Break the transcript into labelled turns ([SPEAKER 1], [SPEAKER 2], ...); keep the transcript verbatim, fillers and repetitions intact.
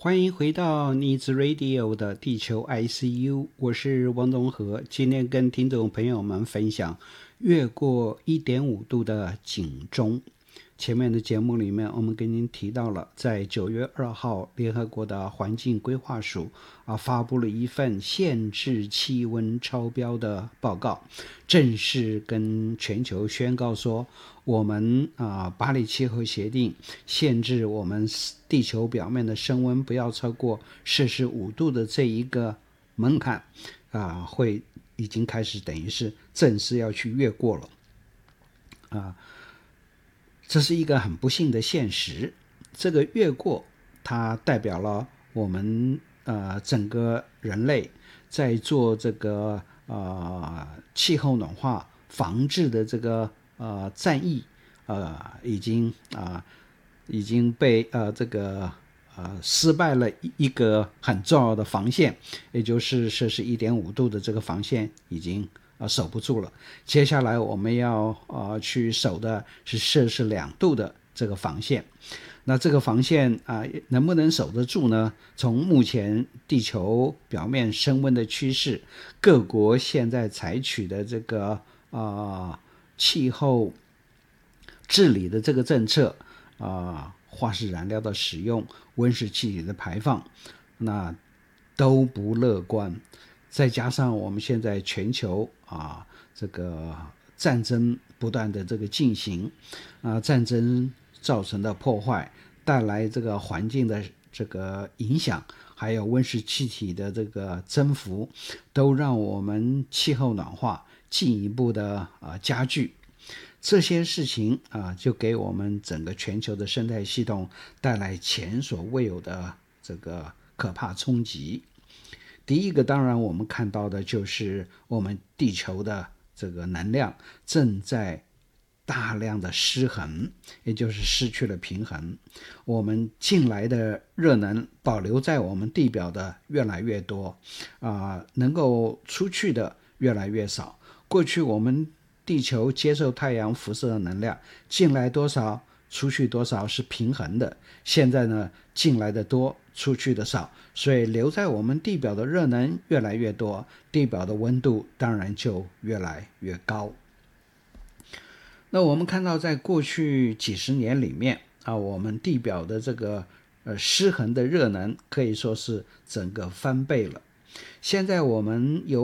[SPEAKER 1] 欢迎回到 Needs Radio 的地球 I C U， 我是王东和，今天跟听众朋友们分享越过 一点五 度的警钟。前面的节目里面我们跟您提到了，在九月二号联合国的环境规划署啊发布了一份限制气温超标的报告，正式跟全球宣告说，我们啊巴黎气候协定限制我们地球表面的升温不要超过摄氏五度的这一个门槛啊，会已经开始等于是正式要去越过了啊。这是一个很不幸的现实，这个越过它代表了我们呃整个人类在做这个呃气候暖化防治的这个呃战役呃已经啊、呃、已经被呃这个呃失败了一个很重要的防线，也就是摄氏 一点五 度的这个防线已经呃，守不住了。接下来我们要呃去守的是摄氏两度的这个防线。那这个防线啊、呃，能不能守得住呢？从目前地球表面升温的趋势，各国现在采取的这个啊、呃、气候治理的这个政策啊、呃，化石燃料的使用、温室气体的排放，那都不乐观。再加上我们现在全球啊，这个战争不断的这个进行啊，战争造成的破坏，带来这个环境的这个影响，还有温室气体的这个增幅，都让我们气候暖化进一步的啊加剧。这些事情啊，就给我们整个全球的生态系统带来前所未有的这个可怕冲击。第一个当然我们看到的就是我们地球的这个能量正在大量的失衡，也就是失去了平衡。我们进来的热能保留在我们地表的越来越多啊、呃，能够出去的越来越少。过去我们地球接受太阳辐射的能量进来多少出去多少是平衡的，现在呢进来的多出去的少，所以留在我们地表的热能越来越多，地表的温度当然就越来越高。那我们看到在过去几十年里面啊，我们地表的这个呃失衡的热能可以说是整个翻倍了。现在我们有